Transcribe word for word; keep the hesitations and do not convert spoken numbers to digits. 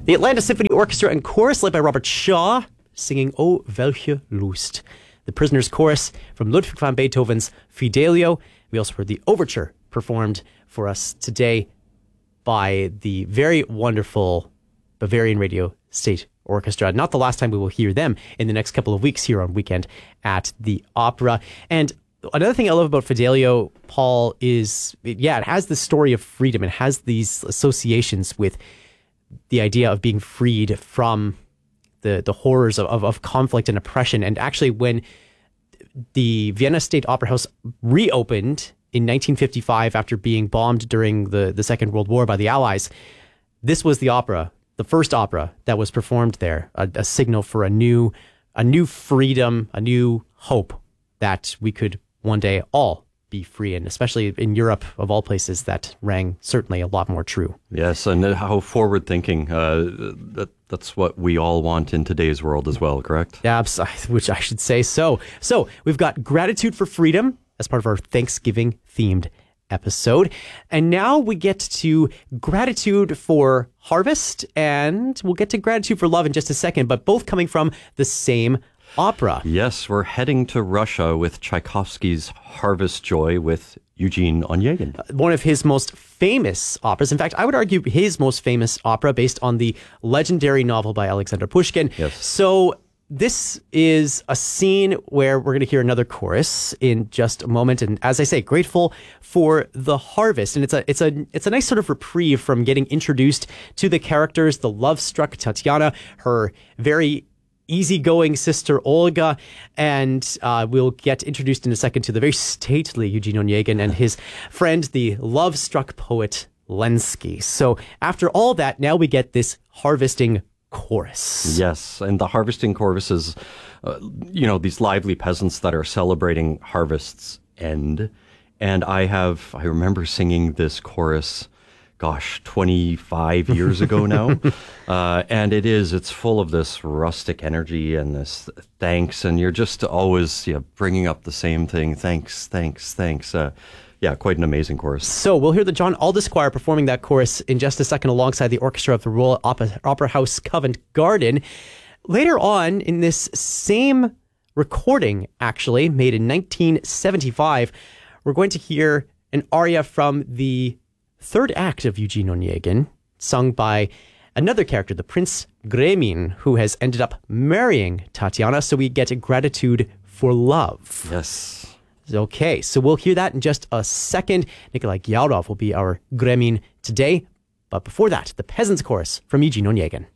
The Atlanta Symphony Orchestra and Chorus, led by Robert Shaw, singing O welche Lust. The Prisoners Chorus from Ludwig van Beethoven's Fidelio. We also heard the overture performed for us today by the very wonderful Bavarian Radio State Orchestra. Not the last time we will hear them in the next couple of weeks here on Weekend at the Opera. And another thing I love about Fidelio, Paul, is, yeah, it has the story of freedom. It has these associations with the idea of being freed from the the horrors of, of, of conflict and oppression. And actually, when the Vienna State Opera House reopened in nineteen fifty-five after being bombed during the, the Second World War by the Allies, this was the opera, the first opera that was performed there, a, a signal for a new a new freedom, a new hope that we could one day all be free, and especially in Europe, of all places, that rang certainly a lot more true. Yes, and how forward-thinking. Uh, that, that's what we all want in today's world as well, correct? Yeah, which I should say so. So we've got gratitude for freedom as part of our Thanksgiving-themed episode. And now we get to gratitude for harvest, and we'll get to gratitude for love in just a second, but both coming from the same opera. Yes, we're heading to Russia with Tchaikovsky's Harvest Joy with Eugene Onegin. One of his most famous operas. In fact, I would argue his most famous opera, based on the legendary novel by Alexander Pushkin. Yes. So this is a scene where we're going to hear another chorus in just a moment. And as I say, grateful for the harvest. And it's a it's a it's a nice sort of reprieve from getting introduced to the characters, the love-struck Tatiana, her very easygoing sister Olga, and uh, we'll get introduced in a second to the very stately Eugene Onegin and his friend, the love-struck poet Lenski. So after all that, now we get this harvesting chorus. Yes, and the harvesting chorus is, uh, you know, these lively peasants that are celebrating harvest's end. And I have, I remember singing this chorus, gosh, twenty-five years ago now. Uh, and it is, it's full of this rustic energy and this thanks. And you're just always yeah, bringing up the same thing. Thanks, thanks, thanks. Uh, yeah, quite an amazing chorus. So we'll hear the John Aldous Choir performing that chorus in just a second alongside the orchestra of the Royal Opera, Opera House Covent Garden. Later on in this same recording, actually, made in nineteen seventy-five, we're going to hear an aria from the third act of Eugene Onegin, sung by another character, the Prince Gremin, who has ended up marrying Tatiana, so we get a gratitude for love. Yes. Okay, so we'll hear that in just a second. Nikolai Gyaurov will be our Gremin today. But before that, the Peasants' Chorus from Eugene Onegin.